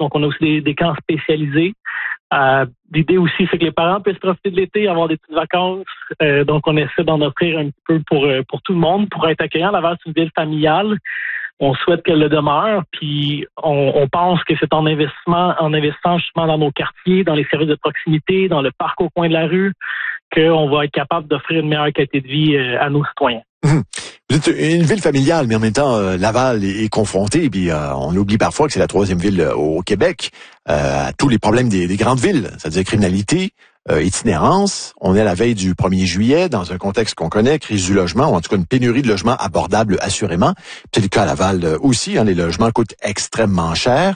Donc, on a aussi des camps spécialisés. L'idée aussi, c'est que les parents puissent profiter de l'été, avoir des petites vacances. Donc, on essaie d'en offrir un petit peu pour tout le monde, pour être accueillant. Laval, c'est une ville familiale. On souhaite qu'elle le demeure, puis on pense que c'est en investissant justement dans nos quartiers, dans les services de proximité, dans le parc au coin de la rue, qu'on va être capable d'offrir une meilleure qualité de vie à nos citoyens. Vous êtes une ville familiale, mais en même temps, Laval est confrontée, puis on oublie parfois que c'est la 3e ville au Québec, à tous les problèmes des grandes villes, c'est-à-dire criminalité, itinérance. On est à la veille du 1er juillet, dans un contexte qu'on connaît, crise du logement, ou en tout cas une pénurie de logements abordables assurément. C'est le cas à Laval aussi, les logements coûtent extrêmement cher.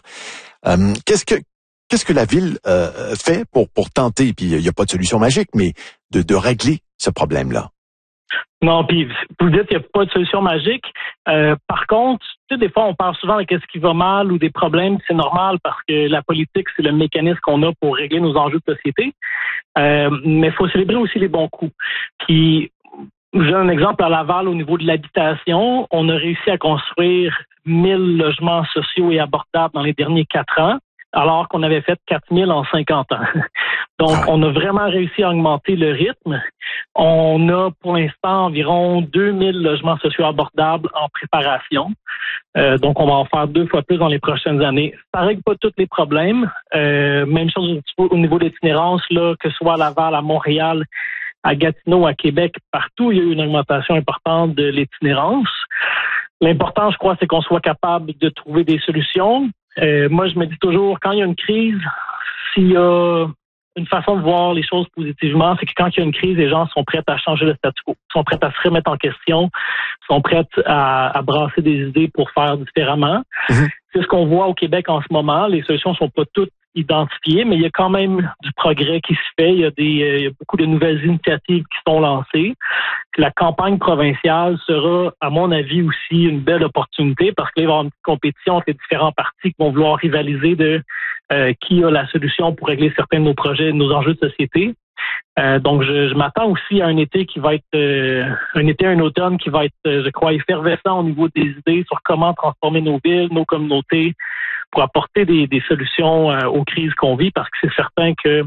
Qu'est-ce que la ville fait pour tenter, puis il n'y a pas de solution magique, mais de régler ce problème-là? Non, puis vous dites qu'il n'y a pas de solution magique. Par contre, tu sais, des fois, on parle souvent de qu'est-ce qui va mal ou des problèmes, c'est normal parce que la politique, c'est le mécanisme qu'on a pour régler nos enjeux de société. Mais il faut célébrer aussi les bons coups. Puis, j'ai un exemple à Laval au niveau de l'habitation. On a réussi à construire 1000 logements sociaux et abordables dans les derniers 4 ans, alors qu'on avait fait 4000 en 50 ans. Donc, on a vraiment réussi à augmenter le rythme. On a pour l'instant environ 2000 logements sociaux abordables en préparation. Donc, on va en faire 2 fois plus dans les prochaines années. Ça règle pas tous les problèmes. Même chose au niveau de l'itinérance, là, que ce soit à Laval, à Montréal, à Gatineau, à Québec, partout, il y a eu une augmentation importante de l'itinérance. L'important, je crois, c'est qu'on soit capable de trouver des solutions. Moi, je me dis toujours, quand il y a une crise, s'il y a une façon de voir les choses positivement, c'est que quand il y a une crise, les gens sont prêts à changer le statu quo, sont prêts à se remettre en question, sont prêts à brasser des idées pour faire différemment. C'est ce qu'on voit au Québec en ce moment. Les solutions sont pas toutes identifiées, mais il y a quand même du progrès qui se fait. Il y a beaucoup de nouvelles initiatives qui sont lancées. La campagne provinciale sera, à mon avis, aussi une belle opportunité parce qu'il va y avoir une compétition entre les différents partis qui vont vouloir rivaliser de qui a la solution pour régler certains de nos projets, de nos enjeux de société. Donc, je m'attends aussi à un été qui va être un automne qui va être, je crois, effervescent au niveau des idées sur comment transformer nos villes, nos communautés, pour apporter des solutions aux crises qu'on vit, parce que c'est certain que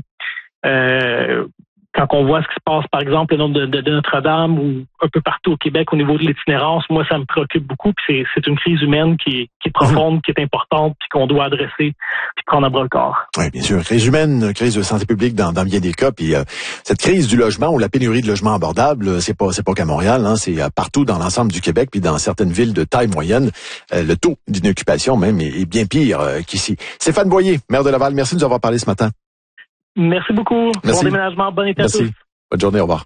quand on voit ce qui se passe, par exemple, le nombre de Notre-Dame ou un peu partout au Québec au niveau de l'itinérance, moi, ça me préoccupe beaucoup. Puis c'est une crise humaine qui est profonde, qui est importante, puis qu'on doit adresser, puis prendre à bras le corps. Oui, bien sûr. Crise humaine, crise de santé publique dans bien des cas. Puis cette crise du logement ou la pénurie de logements abordables, c'est pas qu'à Montréal, c'est partout dans l'ensemble du Québec, puis dans certaines villes de taille moyenne, le taux d'inoccupation même est bien pire qu'ici. Stéphane Boyer, maire de Laval, merci de nous avoir parlé ce matin. Merci beaucoup. Merci. Bon déménagement. Bon été à tous. Bonne journée. Au revoir.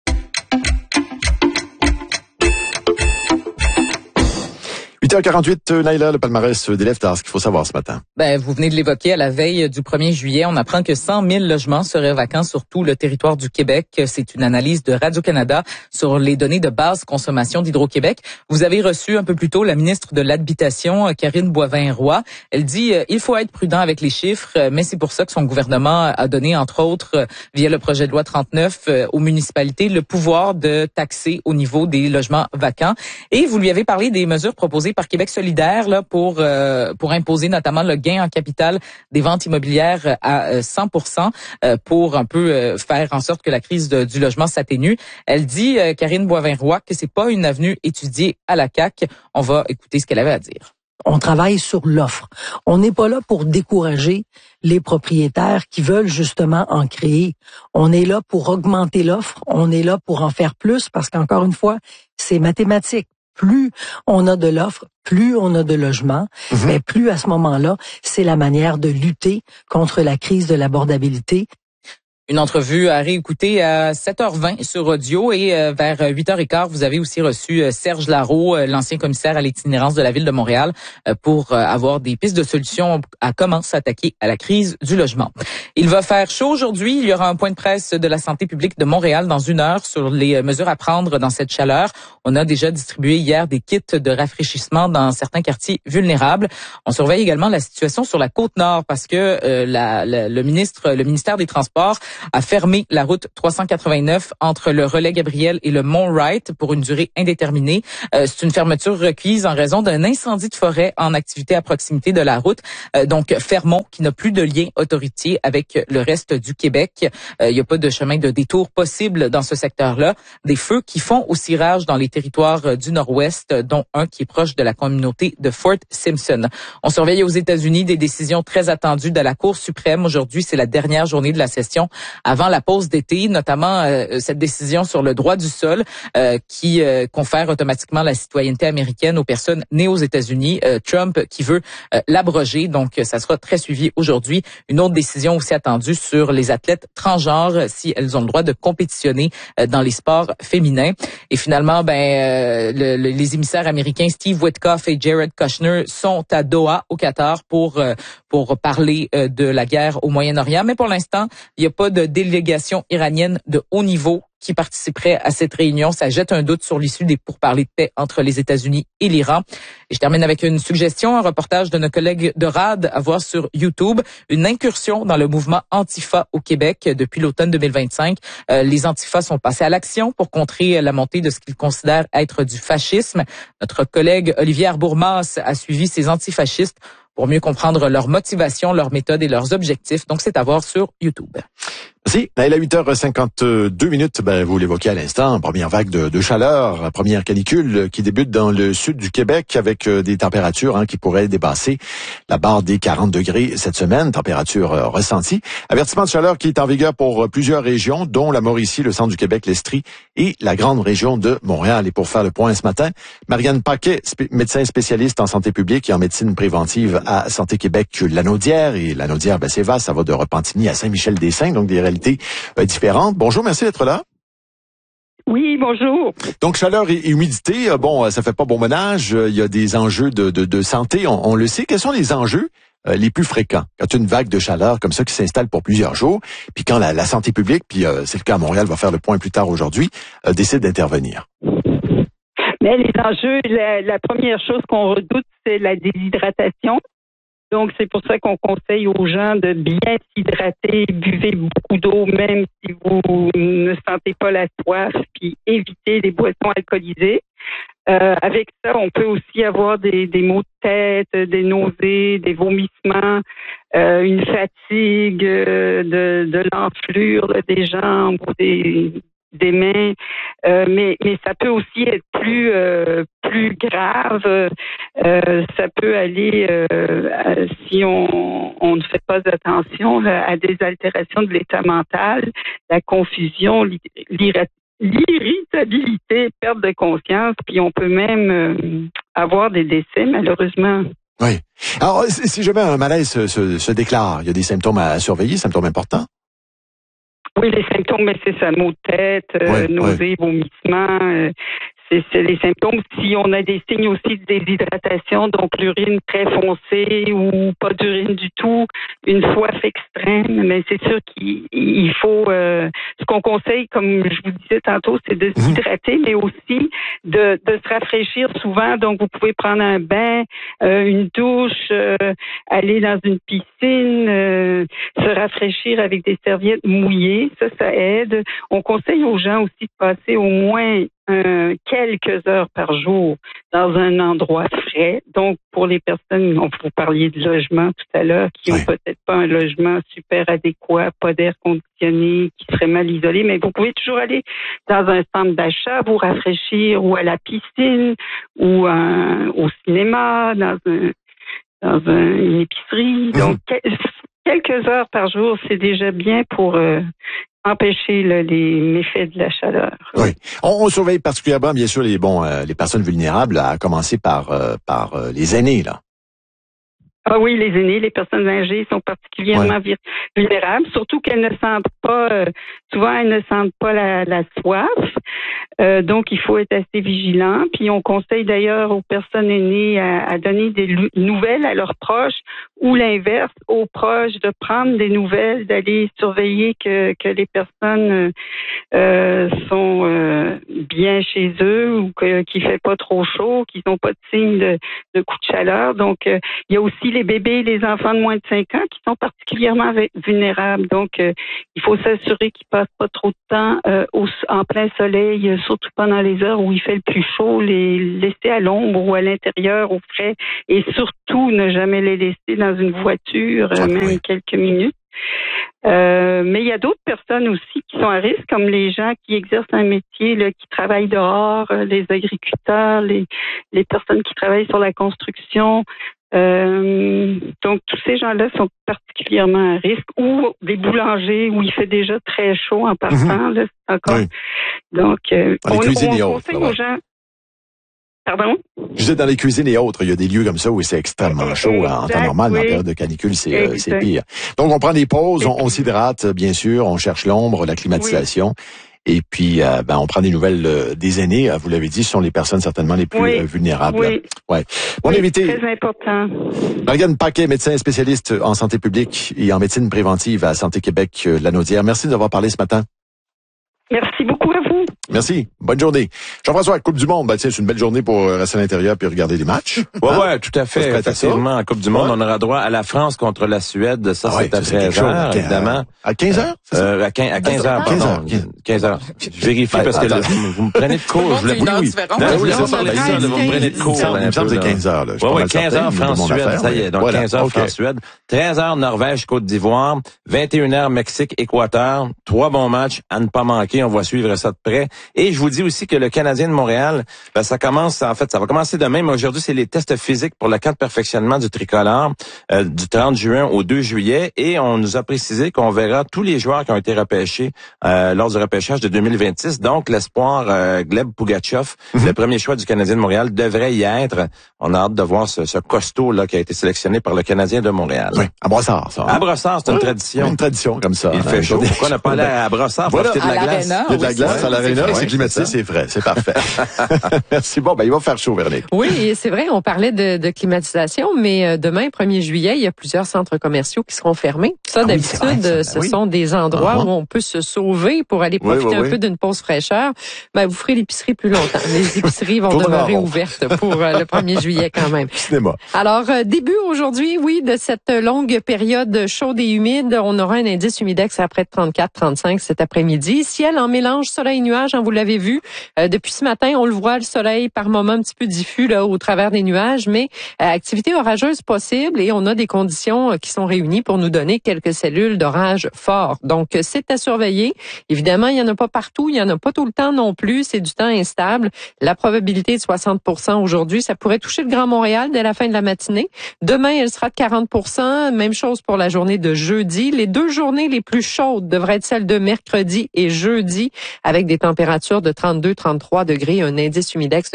8h48, Naïla, le palmarès des Leftards, ce qu'il faut savoir ce matin. Vous venez de l'évoquer, à la veille du 1er juillet, on apprend que 100 000 logements seraient vacants sur tout le territoire du Québec. C'est une analyse de Radio-Canada sur les données de basse consommation d'Hydro-Québec. Vous avez reçu un peu plus tôt la ministre de l'Habitation, Karine Boivin-Roy. Elle dit il faut être prudent avec les chiffres, mais c'est pour ça que son gouvernement a donné, entre autres, via le projet de loi 39, aux municipalités le pouvoir de taxer au niveau des logements vacants. Et vous lui avez parlé des mesures proposées par Québec solidaire là pour imposer notamment le gain en capital des ventes immobilières à 100% pour un peu faire en sorte que la crise du logement s'atténue. Elle dit, Karine Boivin-Roy, que c'est pas une avenue étudiée à la CAQ. On va écouter ce qu'elle avait à dire. On travaille sur l'offre. On n'est pas là pour décourager les propriétaires qui veulent justement en créer. On est là pour augmenter l'offre. On est là pour en faire plus parce qu'encore une fois, c'est mathématique. Plus on a de l'offre, plus on a de logements, mais plus à ce moment-là, c'est la manière de lutter contre la crise de l'abordabilité. Une entrevue à réécouter à 7h20 sur audio et vers 8h15, vous avez aussi reçu Serge Larault, l'ancien commissaire à l'itinérance de la Ville de Montréal, pour avoir des pistes de solutions à comment s'attaquer à la crise du logement. Il va faire chaud aujourd'hui. Il y aura un point de presse de la santé publique de Montréal dans 1 heure sur les mesures à prendre dans cette chaleur. On a déjà distribué hier des kits de rafraîchissement dans certains quartiers vulnérables. On surveille également la situation sur la Côte-Nord parce que le ministère des Transports a fermé la route 389 entre le relais Gabriel et le Mont Wright pour une durée indéterminée. C'est une fermeture requise en raison d'un incendie de forêt en activité à proximité de la route. Donc, Fermont, qui n'a plus de lien autoritier avec le reste du Québec. Il n'y a pas de chemin de détour possible dans ce secteur-là. Des feux qui font aussi rage dans les territoires du Nord-Ouest, dont un qui est proche de la communauté de Fort Simpson. On surveille aux États-Unis des décisions très attendues de la Cour suprême. Aujourd'hui, c'est la dernière journée de la session avant la pause d'été, notamment cette décision sur le droit du sol qui confère automatiquement la citoyenneté américaine aux personnes nées aux États-Unis. Trump qui veut l'abroger, donc ça sera très suivi aujourd'hui. Une autre décision aussi attendue sur les athlètes transgenres, si elles ont le droit de compétitionner dans les sports féminins. Et finalement, les émissaires américains Steve Witkoff et Jared Kushner sont à Doha, au Qatar, pour parler de la guerre au Moyen-Orient. Mais pour l'instant, il n'y a pas de délégation iranienne de haut niveau qui participerait à cette réunion. Ça jette un doute sur l'issue des pourparlers de paix entre les États-Unis et l'Iran. Et je termine avec une suggestion, un reportage de nos collègues de RAD à voir sur YouTube. Une incursion dans le mouvement Antifa au Québec depuis l'automne 2025. Les Antifas sont passés à l'action pour contrer la montée de ce qu'ils considèrent être du fascisme. Notre collègue Olivier Arbourmas a suivi ces antifascistes pour mieux comprendre leur motivation, leurs méthodes et leurs objectifs. Donc, c'est à voir sur YouTube. Merci. À 8h52, vous l'évoquez à l'instant, première vague de chaleur, première canicule qui débute dans le sud du Québec avec des températures qui pourraient dépasser la barre des 40 degrés cette semaine, température ressentie. Avertissement de chaleur qui est en vigueur pour plusieurs régions, dont la Mauricie, le centre du Québec, l'Estrie et la grande région de Montréal. Et pour faire le point ce matin, Marianne Paquet, médecin spécialiste en santé publique et en médecine préventive à Santé Québec Lanaudière. Et Lanaudière, c'est vaste, ça va de Repentigny à Saint-Michel-des-Saints, donc des réalités différentes. Bonjour, merci d'être là. Oui, bonjour. Donc, chaleur et humidité, ça fait pas bon ménage. Il y a des enjeux de santé, on le sait. Quels sont les enjeux les plus fréquents quand une vague de chaleur comme ça qui s'installe pour plusieurs jours, puis quand la santé publique, puis c'est le cas à Montréal, va faire le point plus tard aujourd'hui, décide d'intervenir? Mais les enjeux, la première chose qu'on redoute, c'est la déshydratation. Donc, c'est pour ça qu'on conseille aux gens de bien s'hydrater, buvez beaucoup d'eau, même si vous ne sentez pas la soif, puis évitez les boissons alcoolisées. Avec ça, on peut aussi avoir des maux de tête, des nausées, des vomissements, une fatigue, de l'enflure des jambes ou des mains, mais ça peut aussi être plus grave. Ça peut aller, si on ne fait pas attention, à des altérations de l'état mental, la confusion, l'irritabilité, perte de conscience, puis on peut même avoir des décès, malheureusement. Oui. Alors, si jamais un malaise se déclare, il y a des symptômes à surveiller, symptômes importants? Oui, les symptômes, mais c'est ça, maux de tête, nausées, vomissements, c'est les symptômes. Si on a des signes aussi de déshydratation, donc l'urine très foncée ou pas d'urine du tout, une soif extrême, mais c'est sûr qu'il faut, ce qu'on conseille, comme je vous disais tantôt, c'est de s'hydrater, mais aussi de se rafraîchir souvent. Donc, vous pouvez prendre un bain, une douche, aller dans une piscine, se rafraîchir avec des serviettes mouillées, ça aide. On conseille aux gens aussi de passer au moins quelques heures par jour dans un endroit frais. Donc, pour les personnes, vous parliez de logement tout à l'heure, qui ont peut-être pas un logement super adéquat, pas d'air conditionné, qui serait mal isolé, mais vous pouvez toujours aller dans un centre d'achat, vous rafraîchir, ou à la piscine, ou au cinéma, dans une épicerie. Donc, quelques heures par jour, c'est déjà bien pour empêcher les méfaits de la chaleur. Oui. On surveille particulièrement, bien sûr, les personnes vulnérables, à commencer par les aînés, là. Ah oui, les aînés, les personnes âgées sont particulièrement vulnérables, surtout qu'elles ne sentent pas, souvent elles ne sentent pas la soif. Donc, il faut être assez vigilant. Puis, on conseille d'ailleurs aux personnes aînées à donner des nouvelles à leurs proches ou l'inverse, aux proches de prendre des nouvelles, d'aller surveiller que les personnes sont bien chez eux ou qu'il fait pas trop chaud, qu'ils n'ont pas de signe de coup de chaleur. Donc, il y a aussi les bébés et les enfants de moins de 5 ans qui sont particulièrement vulnérables. Donc, il faut s'assurer qu'ils passent pas trop de temps en plein soleil, surtout pendant les heures où il fait le plus chaud, les laisser à l'ombre ou à l'intérieur, au frais, et surtout ne jamais les laisser dans une voiture, même quelques minutes. Mais il y a d'autres personnes aussi qui sont à risque, comme les gens qui exercent un métier, là, qui travaillent dehors, les agriculteurs, les personnes qui travaillent sur la construction. Donc, tous ces gens-là sont particulièrement à risque. Ou des boulangers où il fait déjà très chaud en partant, là, c'est encore. Oui. Donc, on conseille aux gens. Pardon? Je disais, dans les cuisines et autres, il y a des lieux comme ça où c'est extrêmement chaud. En temps normal, mais en période de canicule, c'est pire. Donc, on prend des pauses, on s'hydrate, bien sûr, on cherche l'ombre, la climatisation. Oui. Et puis, on prend des nouvelles des aînés. Vous l'avez dit, ce sont les personnes certainement les plus vulnérables. Oui. Ouais. Mon invité. Très important. Marianne Paquet, médecin spécialiste en santé publique et en médecine préventive à Santé Québec Lanaudière. Merci d'avoir parlé ce matin. Merci beaucoup à vous. Merci. Bonne journée. Jean-François, Coupe du Monde, c'est une belle journée pour rester à l'intérieur puis regarder les matchs. Ouais, tout à fait. Effectivement, en Coupe du Monde, on aura droit à la France contre la Suède. Ça, c'est à 13h, évidemment. À 15h? À 15h, pardon. 15h. Je vérifie parce que vous me prenez de court. Oui, c'est ça. Vous me prenez de court. Il me semble que c'est 15h, là. Ouais, 15h, France-Suède. Ça y est. Donc, 15h, France-Suède. 13h, Norvège, Côte d'Ivoire. 21h, Mexique, Équateur. 3 bons matchs à ne pas manquer. On va suivre ça de près. Et je vous dis aussi que le Canadien de Montréal, ça va commencer demain, mais aujourd'hui, c'est les tests physiques pour le camp de perfectionnement du tricolore du 30 juin au 2 juillet. Et on nous a précisé qu'on verra tous les joueurs qui ont été repêchés lors du repêchage de 2026. Donc, l'espoir Gleb Pugachev, le premier choix du Canadien de Montréal, devrait y être. On a hâte de voir ce costaud là qui a été sélectionné par le Canadien de Montréal. Oui, à Brossard, ça. À Brossard, c'est une tradition. Une tradition comme ça. Il fait chaud. Pourquoi ne pas aller à Brossard profiter de la glace? Il y a de la glace à l'aréna, c'est climatisé, c'est frais, c'est parfait. Merci. Bon, il va faire chaud, Véronique. Oui, c'est vrai, on parlait de climatisation, mais demain, 1er juillet, il y a plusieurs centres commerciaux qui seront fermés. Ça, d'habitude, ce sont des endroits où on peut se sauver pour aller profiter un peu d'une pause fraîcheur. Vous ferez l'épicerie plus longtemps. Les épiceries vont demeurer ouvertes pour le 1er juillet quand même. Cinéma. Alors, début aujourd'hui, de cette longue période chaude et humide, on aura un indice humidex à près de 34-35 cet après-midi. Ciel en mélange soleil-nuage, vous l'avez vu. Depuis ce matin, on le voit, le soleil par moments un petit peu diffus là au travers des nuages, mais activité orageuse possible et on a des conditions qui sont réunies pour nous donner quelques cellules d'orage fort. Donc, c'est à surveiller. Évidemment, il n'y en a pas partout, il n'y en a pas tout le temps non plus. C'est du temps instable. La probabilité de 60% aujourd'hui, ça pourrait toucher le Grand Montréal dès la fin de la matinée. Demain, elle sera de 40%. Même chose pour la journée de jeudi. Les 2 journées les plus chaudes devraient être celles de mercredi et jeudi, avec des températures de 32-33 degrés, un indice humidex de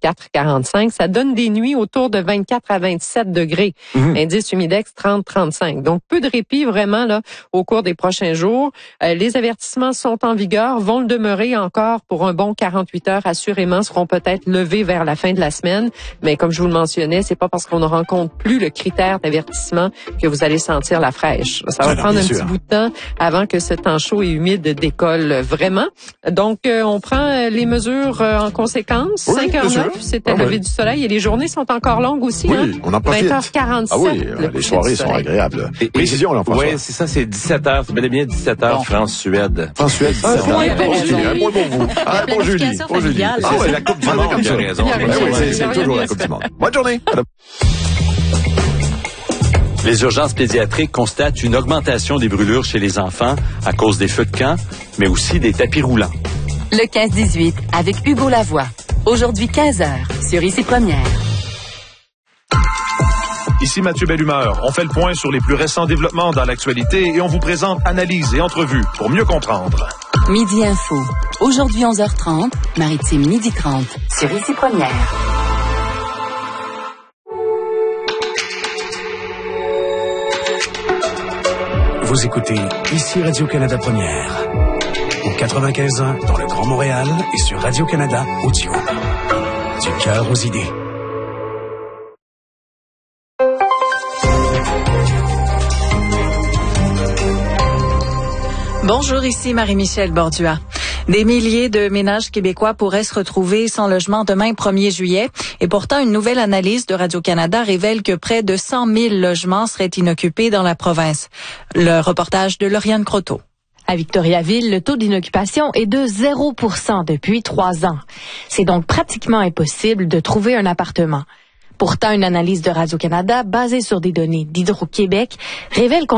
44-45. Ça donne des nuits autour de 24 à 27 degrés. Indice humidex 30-35. Donc, peu de répit vraiment là au cours des prochains jours. Les avertissements sont en vigueur, vont le demeurer encore pour un bon 48 heures, assurément, seront peut-être levés vers la fin de la semaine. Mais comme je vous le mentionnais, c'est pas parce qu'on ne rencontre plus le critère d'avertissement que vous allez sentir la fraîche. Ça va prendre un petit bout de temps avant que ce temps chaud et humide décolle vraiment. Donc, on prend les mesures en conséquence. 5h09, c'était le lever du soleil et les journées sont encore longues aussi. Oui, on en profite. 20h47. Ah oui, les soirées sont agréables. Précision, là, François. Oui, c'est ça, c'est 17h. C'est bel et bien 17h, France-Suède. France-Suède, 17h. Bon pour vous. Bon Julie. Bon Julie. C'est la Coupe du Monde, j'ai raison. C'est toujours la Coupe du Monde. Bonne journée. Les urgences pédiatriques constatent une augmentation des brûlures chez les enfants à cause des feux de camp, mais aussi des tapis roulants. Le 15-18 avec Hugo Lavoie. Aujourd'hui 15h sur Ici Première. Ici Mathieu Bellumeur. On fait le point sur les plus récents développements dans l'actualité et on vous présente analyses et entrevues pour mieux comprendre. Midi Info. Aujourd'hui 11h30, Maritime 12h30 sur Ici Première. Vous écoutez Ici Radio-Canada Première. Au 95.1 dans le Grand Montréal et sur Radio-Canada Audio. Du cœur aux idées. Bonjour, ici Marie-Michel Bordua. Des milliers de ménages québécois pourraient se retrouver sans logement demain 1er juillet. Et pourtant, une nouvelle analyse de Radio-Canada révèle que près de 100 000 logements seraient inoccupés dans la province. Le reportage de Lauriane Croteau. À Victoriaville, le taux d'inoccupation est de 0% depuis 3 ans. C'est donc pratiquement impossible de trouver un appartement. Pourtant, une analyse de Radio-Canada basée sur des données d'Hydro-Québec révèle qu'on